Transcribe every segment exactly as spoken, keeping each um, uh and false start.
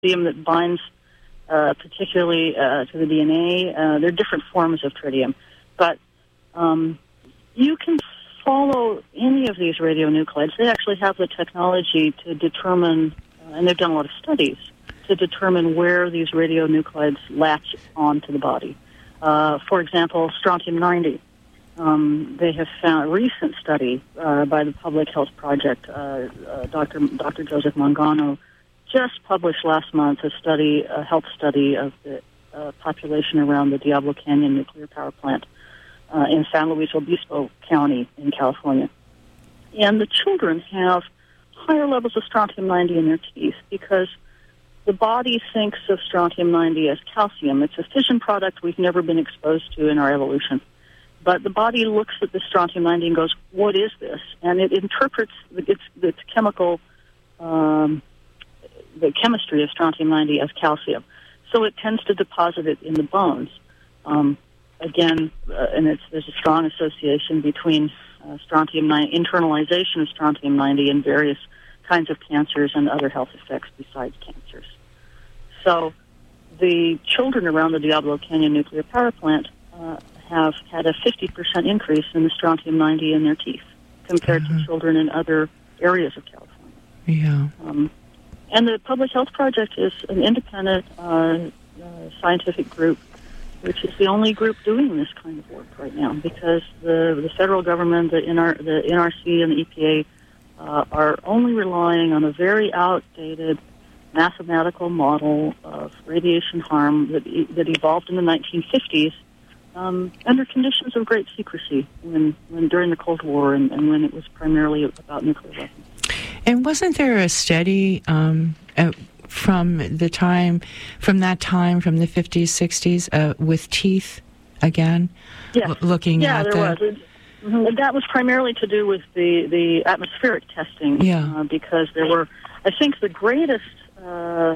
tritium that binds uh, particularly uh, to the D N A. Uh, there are different forms of tritium. But um, you can follow any of these radionuclides. They actually have the technology to determine, uh, and they've done a lot of studies, to determine where these radionuclides latch onto the body. Uh, for example, strontium ninety. Um, they have found a recent study uh, by the Public Health Project, uh, uh, Doctor Doctor Joseph Mangano, just published last month a study, a health study of the uh, population around the Diablo Canyon nuclear power plant uh, in San Luis Obispo County in California. And the children have higher levels of strontium ninety in their teeth because the body thinks of strontium ninety as calcium. It's a fission product we've never been exposed to in our evolution. But the body looks at the strontium ninety and goes, what is this? And it interprets its, its chemical, um, the chemistry of strontium ninety as calcium. So it tends to deposit it in the bones. Um, again, uh, and it's, there's a strong association between uh, strontium ninety, internalization of strontium ninety and various kinds of cancers and other health effects besides cancers. So the children around the Diablo Canyon nuclear power plant uh, have had a fifty percent increase in the strontium ninety in their teeth compared uh-huh. to children in other areas of California. Yeah. Um, and the Public Health Project is an independent uh, uh, scientific group, which is the only group doing this kind of work right now because the, the federal government, the, N R, the N R C, and the E P A uh, are only relying on a very outdated mathematical model of radiation harm that, that evolved in the nineteen fifties Um, under conditions of great secrecy when, when during the Cold War and, and when it was primarily about nuclear weapons. And wasn't there a study um, uh, from the time, from that time, from the fifties, sixties, uh, with teeth again? Yes. L- looking yeah, at there the... was. It, mm-hmm. That was primarily to do with the, the atmospheric testing. Yeah. Uh, because there were, I think, the greatest Uh,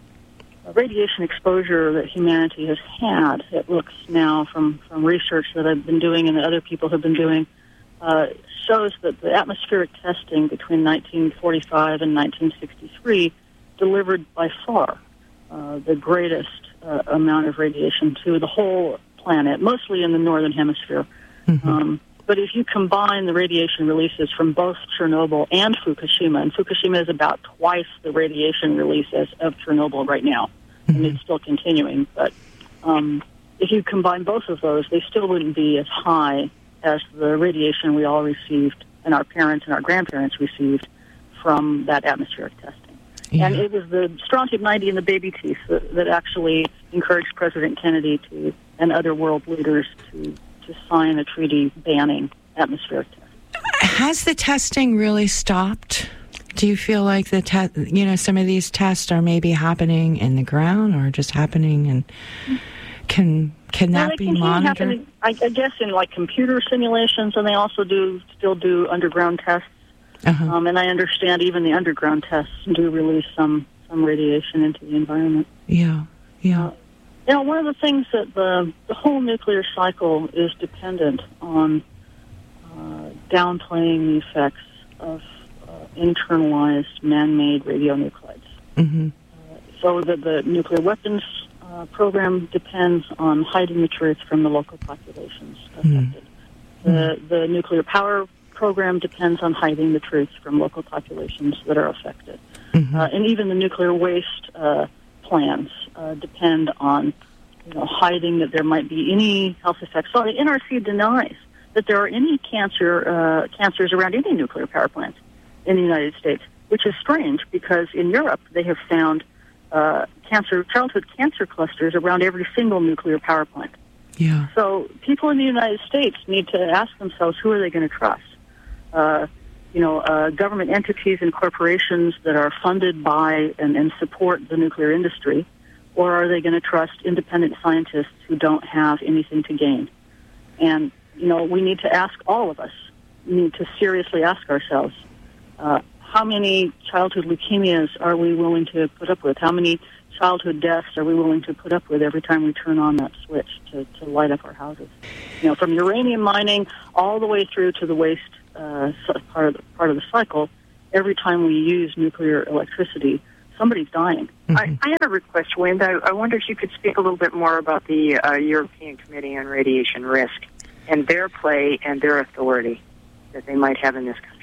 radiation exposure that humanity has had, it looks now from, from research that I've been doing and that other people have been doing, uh, shows that the atmospheric testing between nineteen forty-five and nineteen sixty-three delivered by far uh, the greatest uh, amount of radiation to the whole planet, mostly in the northern hemisphere. Mm-hmm. Um, but if you combine the radiation releases from both Chernobyl and Fukushima, and Fukushima is about twice the radiation releases of Chernobyl right now, mm-hmm. and it's still continuing. But um, if you combine both of those, they still wouldn't be as high as the radiation we all received and our parents and our grandparents received from that atmospheric testing. Yeah. And it was the strontium ninety in the baby teeth that, that actually encouraged President Kennedy to and other world leaders to to sign a treaty banning atmospheric testing. Has the testing really stopped? Do you feel like the te- you know, some of these tests are maybe happening in the ground or just happening and can can well, that be can monitored? Happen, I, I guess in like computer simulations, and they also do still do underground tests. Uh-huh. Um, and I understand even the underground tests do release some some radiation into the environment. Yeah, yeah. Uh, You know, one of the things that the, the whole nuclear cycle is dependent on uh, downplaying the effects of uh, internalized man-made radionuclides. Mm-hmm. Uh, so that the nuclear weapons uh, program depends on hiding the truth from the local populations affected. Mm-hmm. The, the nuclear power program depends on hiding the truth from local populations that are affected. Mm-hmm. Uh, and even the nuclear waste uh, plans uh, depend on, you know, hiding that there might be any health effects. So the N R C denies that there are any cancer uh, cancers around any nuclear power plant in the United States, which is strange because in Europe they have found uh, cancer, childhood cancer clusters around every single nuclear power plant. Yeah. So people in the United States need to ask themselves, who are they going to trust? Uh, you know, uh, government entities and corporations that are funded by and, and support the nuclear industry, or are they going to trust independent scientists who don't have anything to gain? And, you know, we need to ask all of us, we need to seriously ask ourselves, uh, how many childhood leukemias are we willing to put up with? How many childhood deaths are we willing to put up with every time we turn on that switch to, to light up our houses? You know, from uranium mining all the way through to the waste uh, part of the, part of the cycle, every time we use nuclear electricity, somebody's dying. Mm-hmm. I, I have a request, Wayne. I, I wonder if you could speak a little bit more about the uh, European Committee on Radiation Risk and their play and their authority that they might have in this country.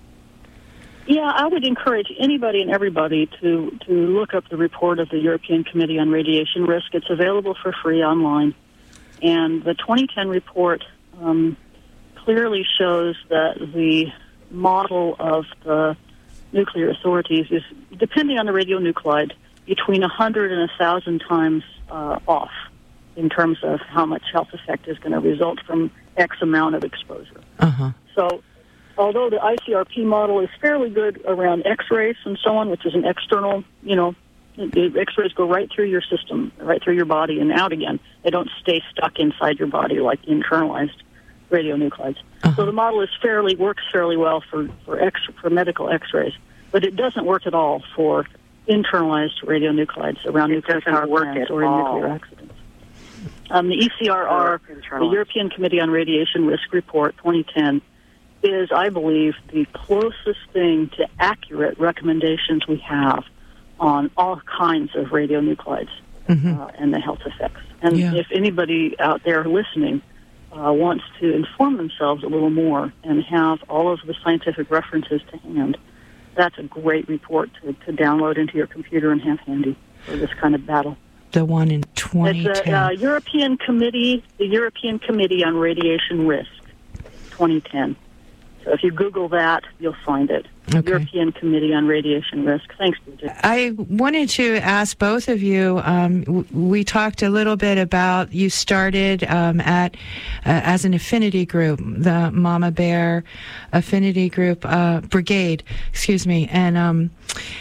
Yeah, I would encourage anybody and everybody to, to look up the report of the European Committee on Radiation Risk. It's available for free online. And the twenty ten report um, clearly shows that the model of the nuclear authorities is, depending on the radionuclide, between one hundred and one thousand times uh, off in terms of how much health effect is going to result from X amount of exposure. Uh-huh. So although the I C R P model is fairly good around X-rays and so on, which is an external, you know, the X-rays go right through your system, right through your body and out again. They don't stay stuck inside your body like internalized radionuclides. Uh-huh. So the model is fairly works fairly well for for, X, for medical X-rays, but it doesn't work at all for internalized radionuclides around it nuclear power plants or in all. nuclear accidents. Um, the E C R R, the European Committee on Radiation Risk Report twenty ten, is, I believe, the closest thing to accurate recommendations we have on all kinds of radionuclides mm-hmm. uh, and the health effects. And yeah. if anybody out there listening uh, wants to inform themselves a little more and have all of the scientific references to hand, that's a great report to, to download into your computer and have handy for this kind of battle. The one in twenty ten. It's the uh, European Committee, the European Committee on Radiation Risk, twenty ten. So if you Google that, you'll find it. Okay. European Committee on Radiation Risk. Thanks, Bridget. I wanted to ask both of you, um, w- we talked a little bit about, you started um, at uh, as an affinity group, the Mama Bear Affinity Group, uh, Brigade, excuse me, and um,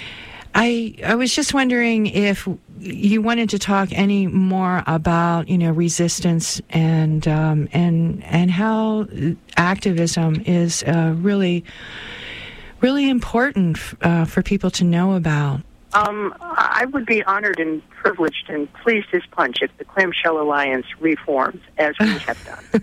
I I was just wondering if you wanted to talk any more about, you know, resistance and um, and and how activism is uh, really really important uh, for people to know about. Um, I would be honored and privileged and pleased as punch if the Clamshell Alliance reforms, as we have done.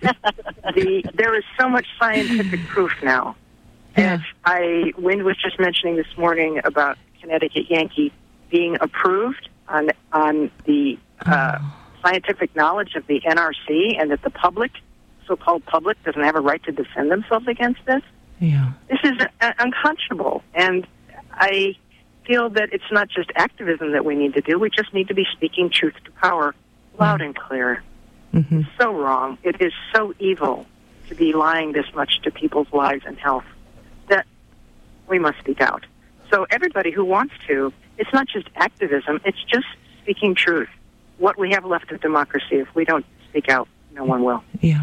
the, there is so much scientific proof now. Yeah. As I, Wynn was just mentioning this morning about Connecticut Yankee being approved on on the uh, oh. scientific knowledge of the N R C, and that the public, so-called public, doesn't have a right to defend themselves against this. Yeah. This is uh, unconscionable, and I feel that it's not just activism that we need to do. We just need to be speaking truth to power, loud mm. and clear. Mm-hmm. It's so wrong. It is so evil to be lying this much to people's lives and health that we must speak out. So everybody who wants to, it's not just activism, it's just speaking truth. What we have left of democracy, if we don't speak out, no one will. Yeah.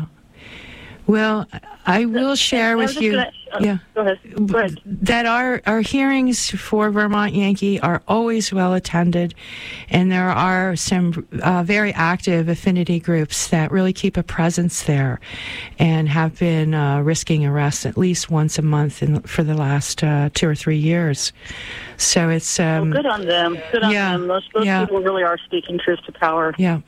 Well, I will share with you gonna, uh, yeah, go ahead. Go ahead. that our, our hearings for Vermont Yankee are always well attended, and there are some uh, very active affinity groups that really keep a presence there and have been uh, risking arrest at least once a month in, for the last uh, two or three years. So it's... Um, well, good on them. Good on yeah, them. Those, those yeah. people really are speaking truth to power. Yeah.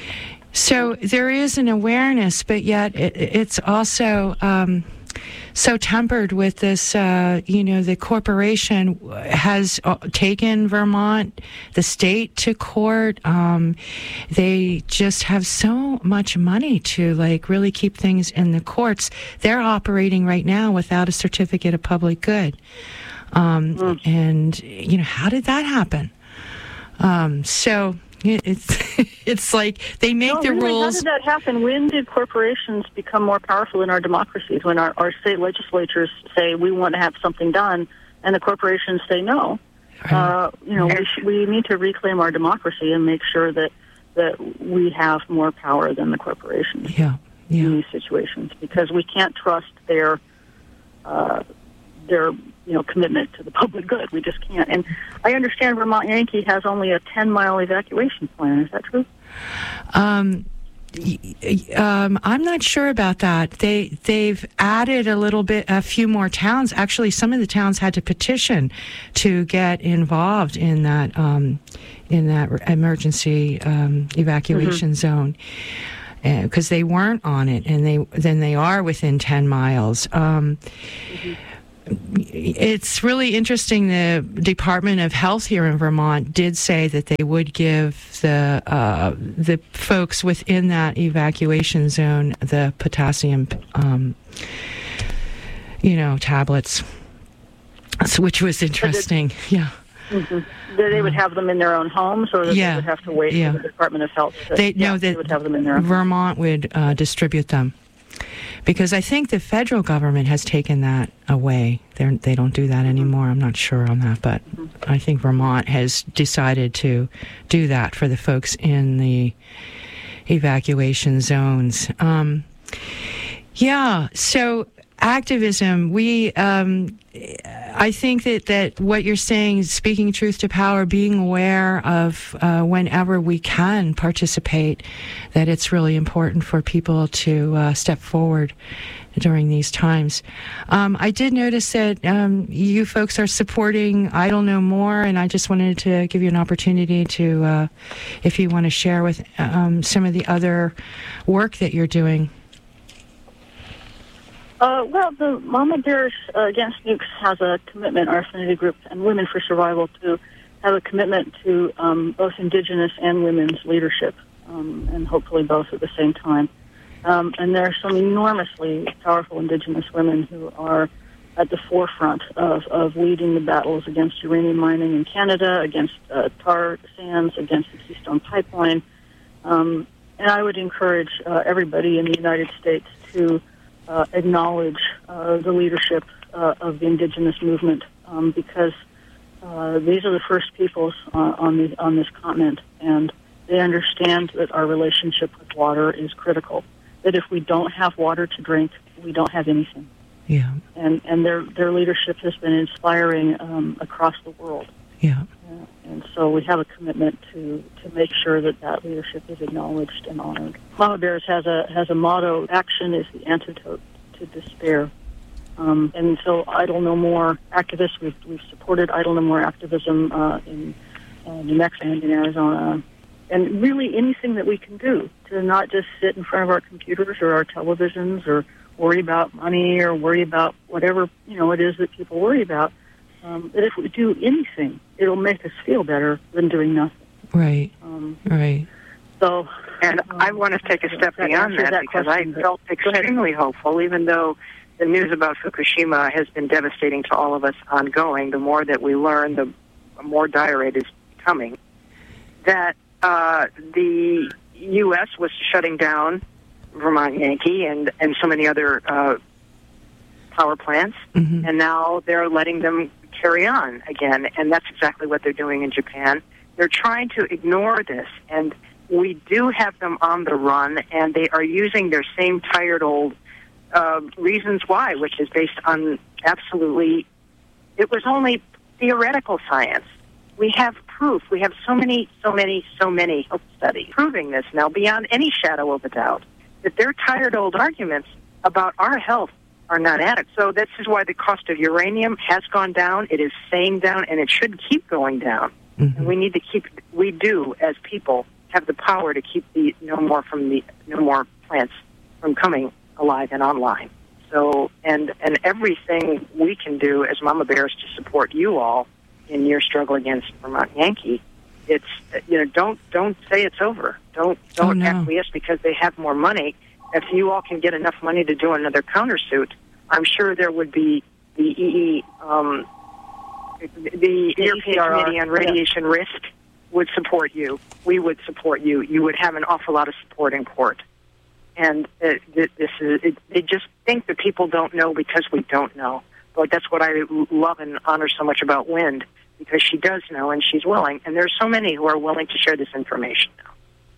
So there is an awareness, but yet it, it's also um, so tempered with this, uh, you know, the corporation has taken Vermont, the state, to court. Um, they just have so much money to, like, really keep things in the courts. They're operating right now without a certificate of public good. Um, mm. And, you know, how did that happen? Um, so... It's it's like they make no, the really, rules. How did that happen? When did corporations become more powerful in our democracies? When our, our state legislatures say we want to have something done, and the corporations say no. Right. Uh, you know, we sh- we need to reclaim our democracy and make sure that that we have more power than the corporations. Yeah, yeah. In these situations, because we can't trust their uh, their you know commitment to the public good. We just can't. And I understand Vermont Yankee has only a ten mile evacuation plan. Is that true? Um, um, I'm not sure about that. They they've added a little bit, a few more towns. Actually, some of the towns had to petition to get involved in that um, in that emergency um, evacuation mm-hmm. zone. Because uh, they weren't on it, and they then they are within ten miles. Um, mm-hmm. it's really interesting. The Department of Health here in Vermont did say that they would give the uh, the folks within that evacuation zone the potassium, um, you know, tablets, so, which was interesting. Yeah. Mm-hmm. They would have them in their own homes, or yeah. they would have to wait yeah. for the Department of Health. To, they yeah, no, they would have them in their own Vermont would uh, distribute them. Because I think the federal government has taken that away. They're, they don't do that anymore. I'm not sure on that, but mm-hmm. I think Vermont has decided to do that for the folks in the evacuation zones. Um, yeah, so activism, we, um, I think that, that what you're saying is speaking truth to power, being aware of uh, whenever we can participate, that it's really important for people to uh, step forward during these times. Um, I did notice that um, you folks are supporting Idle No More, and I just wanted to give you an opportunity to, uh, if you want to share with um, some of the other work that you're doing. Uh, well, the Mama Bears uh, Against Nukes has a commitment, our affinity group, and Women for Survival, to have a commitment to um, both Indigenous and women's leadership, um, and hopefully both at the same time. Um, and there are some enormously powerful Indigenous women who are at the forefront of, of leading the battles against uranium mining in Canada, against uh, tar sands, against the Keystone Pipeline. Um, and I would encourage uh, everybody in the United States to Uh, acknowledge uh, the leadership uh, of the Indigenous movement, um, because uh, these are the first peoples uh, on the on this continent, and they understand that our relationship with water is critical. That if we don't have water to drink, we don't have anything. Yeah. And and their their leadership has been inspiring um, across the world. Yeah. Uh, and so we have a commitment to, to make sure that that leadership is acknowledged and honored. Mama Bears has a has a motto: "Action is the antidote to despair." Um, and so, Idle No More activists, we've we've supported Idle No More activism uh, in uh, New Mexico and in Arizona, and really anything that we can do to not just sit in front of our computers or our televisions or worry about money or worry about whatever you know it is that people worry about. Um, that if we do anything, it'll make us feel better than doing nothing. Right. Um, right. So, and um, I want to take a step that beyond that, that because question, I felt extremely hopeful, even though the news about Fukushima has been devastating to all of us ongoing. The more that we learn, the more dire it is becoming. That uh, the U S was shutting down Vermont Yankee and, and so many other uh, power plants, mm-hmm. and now they're letting them carry on again, and that's exactly what they're doing in Japan. They're trying to ignore this, and we do have them on the run, and they are using their same tired old uh, reasons why, which is based on absolutely, it was only theoretical science. We have proof. We have so many, so many, so many health studies proving this now beyond any shadow of a doubt, that their tired old arguments about our health are not adequate. So this is why the cost of uranium has gone down. It is staying down, and it should keep going down. Mm-hmm. And we need to keep. We do, as people, have the power to keep the no more from the no more plants from coming alive and online. So, and and everything we can do as Mama Bears to support you all in your struggle against Vermont Yankee. It's you know don't don't say it's over. Don't don't oh, no. acquiesce because they have more money. If you all can get enough money to do another countersuit, I'm sure there would be the E E, um, the, the European Committee on Radiation yeah. Risk would support you. We would support you. You would have an awful lot of support in court. And uh, this is, it, they just think that people don't know because we don't know. But that's what I love and honor so much about Wind, because she does know and she's willing. And there's so many who are willing to share this information now.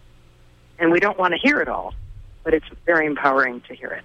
And we don't want to hear it all, but it's very empowering to hear it.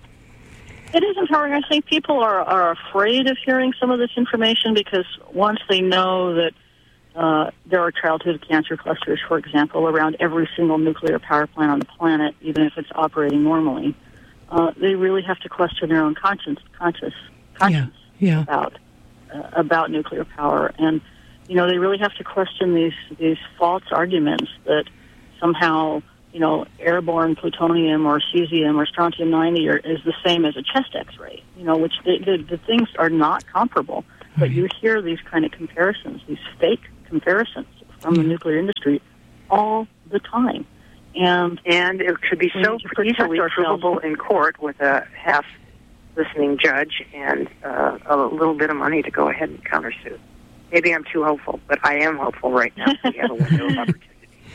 It is empowering. I think people are, are afraid of hearing some of this information because once they know that uh, there are childhood cancer clusters, for example, around every single nuclear power plant on the planet, even if it's operating normally, uh, they really have to question their own conscience, conscious, conscience yeah, yeah. about uh, about nuclear power, and you know they really have to question these these false arguments that somehow you know, airborne plutonium or cesium or strontium ninety are, is the same as a chest X-ray, you know, which the, the, the things are not comparable. But you hear these kind of comparisons, these fake comparisons from the nuclear industry all the time. And and it could be so easily provable in court with a half-listening judge and uh, a little bit of money to go ahead and countersue. Maybe I'm too hopeful, but I am hopeful right now. We have a window of opportunity.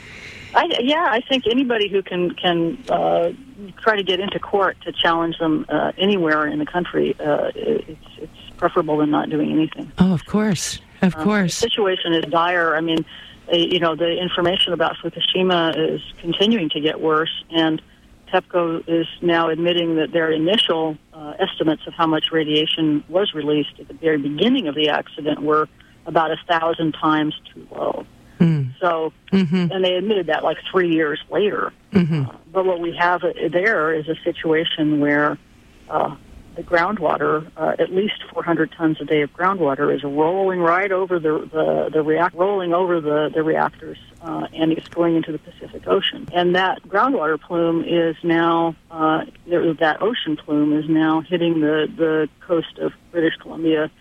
I, yeah, I think anybody who can can uh, try to get into court to challenge them uh, anywhere in the country, uh, it's, it's preferable than not doing anything. Oh, of course, of uh, course. The situation is dire. I mean, uh, you know, the information about Fukushima is continuing to get worse, and TEPCO is now admitting that their initial uh, estimates of how much radiation was released at the very beginning of the accident were about a thousand times too low. Mm. So, mm-hmm. and they admitted that like three years later. Mm-hmm. Uh, but what we have there is a situation where uh, the groundwater, uh, at least four hundred tons a day of groundwater, is rolling right over the the, the react rolling over the the reactors, uh, and it's going into the Pacific Ocean. And that groundwater plume is now uh, that ocean plume is now hitting the the coast of British Columbia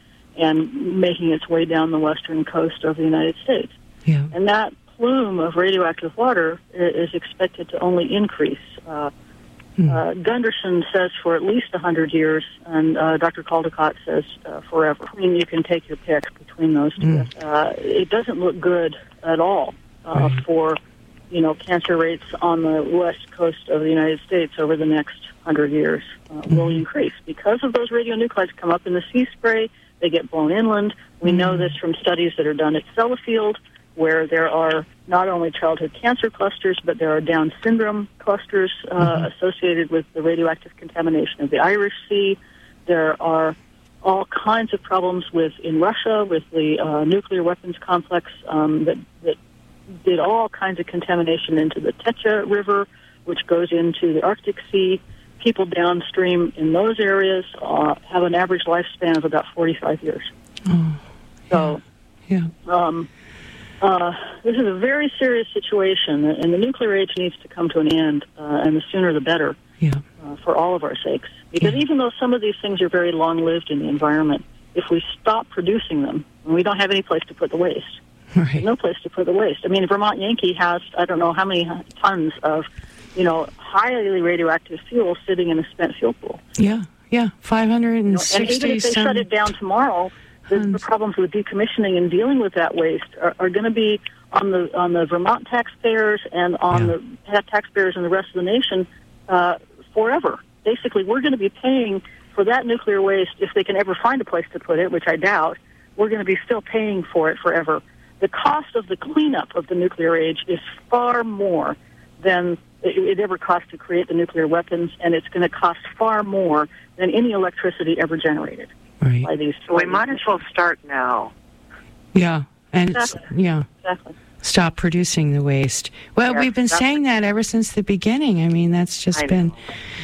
and making its way down the western coast of the United States. Yeah. And that plume of radioactive water is expected to only increase. Uh, mm. uh, Gunderson says for at least one hundred years, and uh, Doctor Caldecott says uh, forever. I mean, you can take your pick between those two. Mm. Uh, it doesn't look good at all uh, right. for, you know, cancer rates on the west coast of the United States over the next one hundred years uh, mm. will increase because of those radionuclides come up in the sea spray. They get blown inland. We mm. know this from studies that are done at Sellafield, where there are not only childhood cancer clusters, but there are Down syndrome clusters uh, mm-hmm. associated with the radioactive contamination of the Irish Sea. There are all kinds of problems with in Russia with the uh, nuclear weapons complex um, that, that did all kinds of contamination into the Techa River, which goes into the Arctic Sea. People downstream in those areas uh, have an average lifespan of about forty-five years. Oh, so, yeah. yeah. Um, Uh, this is a very serious situation, and the nuclear age needs to come to an end, uh, and the sooner the better, yeah. uh, for all of our sakes. Because yeah. even though some of these things are very long-lived in the environment, if we stop producing them, we don't have any place to put the waste. Right. There's no place to put the waste. I mean, Vermont Yankee has, I don't know how many tons of, you know, highly radioactive fuel sitting in a spent fuel pool. Yeah, yeah, five hundred sixty. You know, and even if they some... shut it down tomorrow, The, the problems with decommissioning and dealing with that waste are, are going to be on the on the Vermont taxpayers and on yeah. the taxpayers in the rest of the nation uh, forever. Basically, we're going to be paying for that nuclear waste if they can ever find a place to put it, which I doubt. We're going to be still paying for it forever. The cost of the cleanup of the nuclear age is far more than it, it ever cost to create the nuclear weapons, and it's going to cost far more than any electricity ever generated. Right. By these so we might as well start now. Yeah, and exactly. it's, yeah, exactly. Stop producing the waste. Well, yeah, we've been saying that ever since the beginning. I mean, that's just I been know.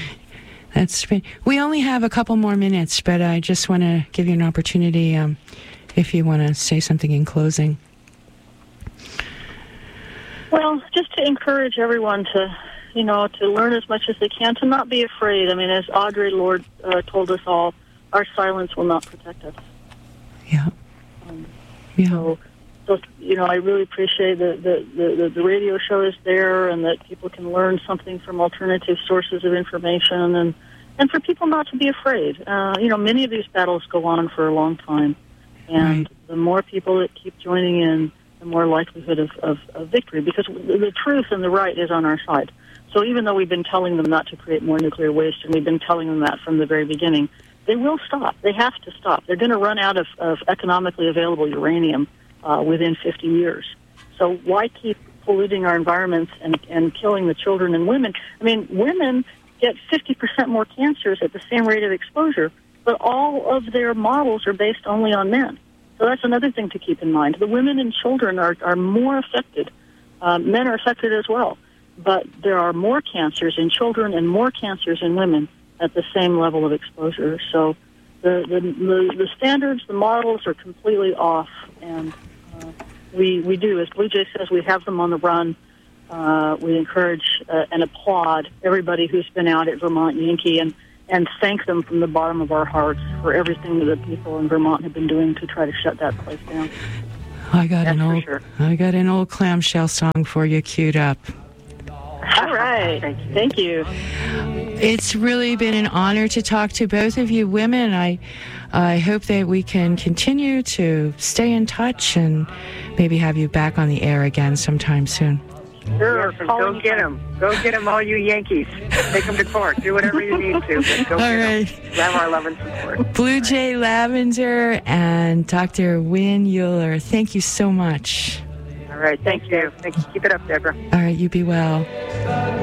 that's been. We only have a couple more minutes, but I just want to give you an opportunity um, if you want to say something in closing. Well, just to encourage everyone to, you know, to learn as much as they can, to not be afraid. I mean, as Audre Lorde uh, told us all, our silence will not protect us. Yeah. Um, yeah. So, so, you know, I really appreciate that the, the, the radio show is there and that people can learn something from alternative sources of information and, and for people not to be afraid. Uh, you know, many of these battles go on for a long time. And right. the more people that keep joining in, the more likelihood of, of, of victory, because the truth and the right is on our side. So even though we've been telling them not to create more nuclear waste, and we've been telling them that from the very beginning, they will stop. They have to stop. They're going to run out of, of economically available uranium uh, within fifty years. So why keep polluting our environments and, and killing the children and women? I mean, women get fifty percent more cancers at the same rate of exposure, but all of their models are based only on men. So that's another thing to keep in mind. The women and children are, are more affected. Um, men are affected as well. But there are more cancers in children and more cancers in women at the same level of exposure. So the the, the, the standards, the models are completely off. And uh, we we do, as Blue Jay says, we have them on the run. Uh, we encourage uh, and applaud everybody who's been out at Vermont Yankee and, and thank them from the bottom of our hearts for everything that the people in Vermont have been doing to try to shut that place down. I got That's an for old, sure. I got an old clamshell song for you queued up. All right. Thank you. Thank you. It's really been an honor to talk to both of you women. I, I hope that we can continue to stay in touch and maybe have you back on the air again sometime soon. Sure, Yes, go calling get them. Go get them, all you Yankees. Take them to court. Do whatever you need to, but go All get right. them. Have our love and support. Blue Jay Lavender and Doctor Wynn Euler, thank you so much. All right, thank you. Thank you. Keep it up, Deborah. All right, you be well.